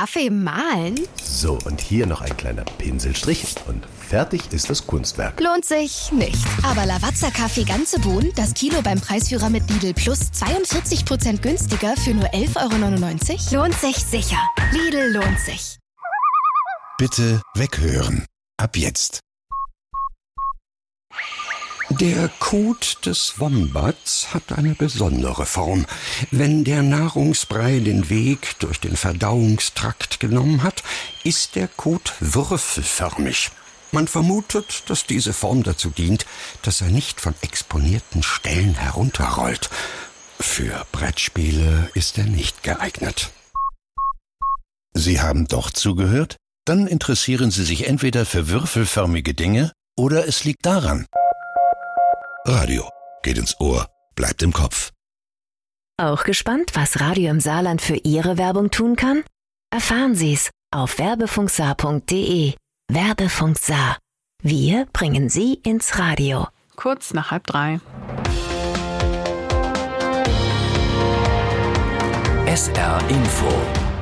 Kaffee mahlen? So, und hier noch ein kleiner Pinselstrich und fertig ist das Kunstwerk. Lohnt sich nicht. Aber Lavazza-Kaffee ganze Bohnen, das Kilo beim Preisführer mit Lidl Plus 42% günstiger für nur 11,99 €? Lohnt sich sicher. Lidl lohnt sich. Bitte weghören. Ab jetzt. Der Kot des Wombats hat eine besondere Form. Wenn der Nahrungsbrei den Weg durch den Verdauungstrakt genommen hat, ist der Kot würfelförmig. Man vermutet, dass diese Form dazu dient, dass er nicht von exponierten Stellen herunterrollt. Für Brettspiele ist er nicht geeignet. Sie haben doch zugehört? Dann interessieren Sie sich entweder für würfelförmige Dinge oder es liegt daran. Radio geht ins Ohr, bleibt im Kopf. Auch gespannt, was Radio im Saarland für Ihre Werbung tun kann? Erfahren Sie's auf werbefunksaar.de. Werbefunk Saar. Wir bringen Sie ins Radio. Kurz nach 2:30. SR Info.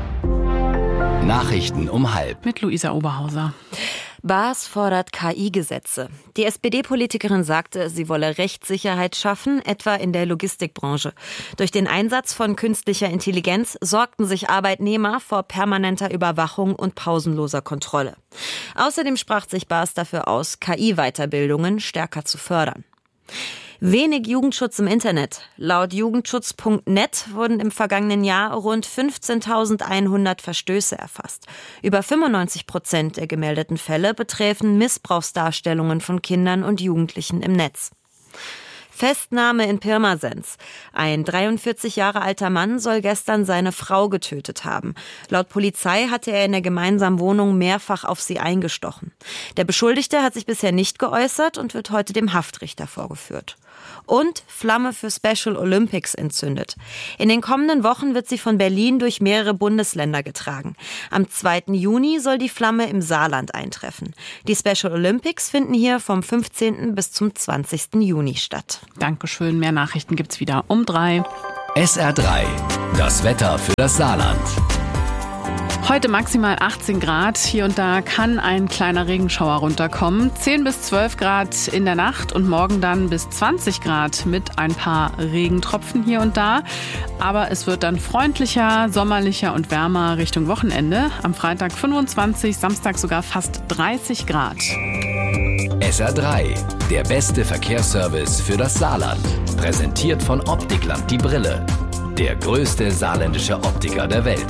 Nachrichten um 12:30. Mit Luisa Oberhauser. Baas fordert KI-Gesetze. Die SPD-Politikerin sagte, sie wolle Rechtssicherheit schaffen, etwa in der Logistikbranche. Durch den Einsatz von künstlicher Intelligenz sorgten sich Arbeitnehmer vor permanenter Überwachung und pausenloser Kontrolle. Außerdem sprach sich Baas dafür aus, KI-Weiterbildungen stärker zu fördern. Wenig Jugendschutz im Internet. Laut Jugendschutz.net wurden im vergangenen Jahr rund 15.100 Verstöße erfasst. Über 95% der gemeldeten Fälle betreffen Missbrauchsdarstellungen von Kindern und Jugendlichen im Netz. Festnahme in Pirmasens. Ein 43 Jahre alter Mann soll gestern seine Frau getötet haben. Laut Polizei hatte er in der gemeinsamen Wohnung mehrfach auf sie eingestochen. Der Beschuldigte hat sich bisher nicht geäußert und wird heute dem Haftrichter vorgeführt. Und Flamme für Special Olympics entzündet. In den kommenden Wochen wird sie von Berlin durch mehrere Bundesländer getragen. Am 2. Juni soll die Flamme im Saarland eintreffen. Die Special Olympics finden hier vom 15. bis zum 20. Juni statt. Dankeschön. Mehr Nachrichten gibt's wieder um 3. SR3. Das Wetter für das Saarland. Heute maximal 18 Grad. Hier und da kann ein kleiner Regenschauer runterkommen. 10 bis 12 Grad in der Nacht und morgen dann bis 20 Grad mit ein paar Regentropfen hier und da. Aber es wird dann freundlicher, sommerlicher und wärmer Richtung Wochenende. Am Freitag 25, Samstag sogar fast 30 Grad. SR3. Der beste Verkehrsservice für das Saarland. Präsentiert von Optikland die Brille. Der größte saarländische Optiker der Welt.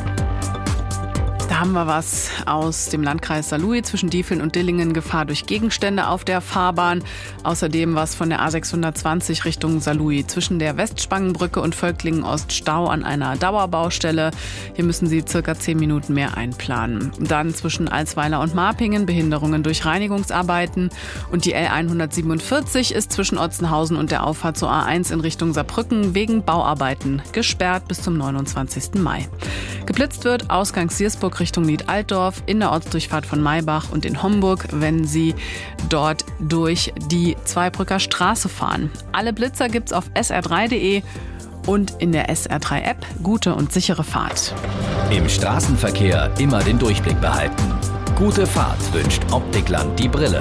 Da haben wir was aus dem Landkreis Saarlouis zwischen Diefeln und Dillingen. Gefahr durch Gegenstände auf der Fahrbahn. Außerdem was von der A620 Richtung Saarlouis. Zwischen der Westspangenbrücke und Völklingen Ost Stau an einer Dauerbaustelle. Hier müssen Sie circa 10 Minuten mehr einplanen. Dann zwischen Alsweiler und Marpingen Behinderungen durch Reinigungsarbeiten. Und die L147 ist zwischen Otzenhausen und der Auffahrt zur A1 in Richtung Saarbrücken wegen Bauarbeiten gesperrt bis zum 29. Mai. Geblitzt wird Ausgang Siersburg Richtung Nied-Altdorf, in der Ortsdurchfahrt von Maybach und in Homburg, wenn Sie dort durch die Zweibrücker Straße fahren. Alle Blitzer gibt's auf sr3.de und in der SR3-App. Gute und sichere Fahrt. Im Straßenverkehr immer den Durchblick behalten. Gute Fahrt wünscht Optikland die Brille.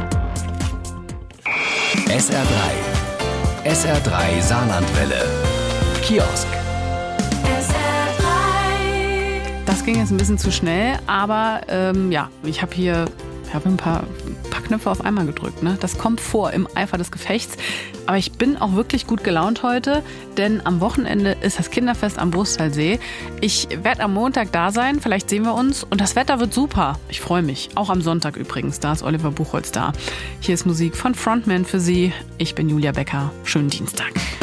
SR3. SR3 Saarlandwelle. Kiosk. Das ging jetzt ein bisschen zu schnell, aber ich habe ein paar Knöpfe auf einmal gedrückt. Ne? Das kommt vor im Eifer des Gefechts. Aber ich bin auch wirklich gut gelaunt heute, denn am Wochenende ist das Kinderfest am Brustalsee. Ich werde am Montag da sein, vielleicht sehen wir uns. Und das Wetter wird super. Ich freue mich. Auch am Sonntag übrigens, da ist Oliver Buchholz da. Hier ist Musik von Frontman für Sie. Ich bin Julia Becker. Schönen Dienstag.